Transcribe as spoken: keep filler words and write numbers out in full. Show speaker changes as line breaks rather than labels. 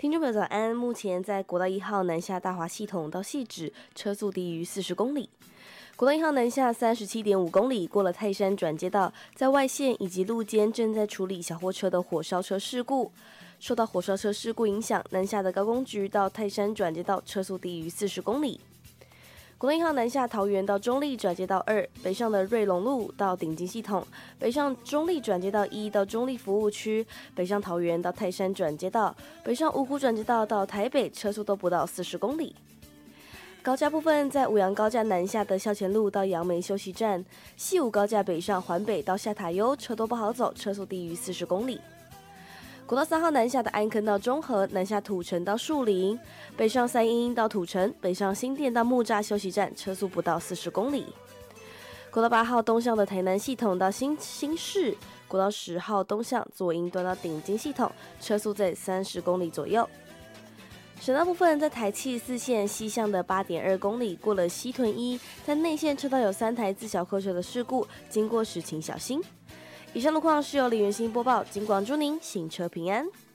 听众朋友早安，目前在国道一号南下大华系统到汐止，车速低于四十公里。国道一号南下三十七点五公里，过了泰山转接道，在外线以及路肩正在处理小货车的火烧车事故。受到火烧车事故影响，南下的高工局到泰山转接道车速低于四十公里。国道一号南下桃园到中立转接道二，北上的瑞隆路到顶金系统，北上中立转接道一到中立服务区，北上桃园到泰山转接道，北上五股转接道到台北，车速都不到四十公里。高架部分，在五羊高架南下的校前路到杨梅休息站，西武高架北上环北到下塔悠，车多不好走，车速低于四十公里。国道三号南下的安坑到中和，南下土城到树林，北上三鹰到土城，北上新店到木栅休息站，车速不到四十公里。国道八号东向的台南系统到新新市，国道十号东向左营端到顶金系统，车速在三十公里左右。省道部分，在台七四线西向的 八点二公里，过了西屯一，在内线车道有三台自小客车的事故，经过时请小心。以上路况是由李元新播报，金广祝您行车平安。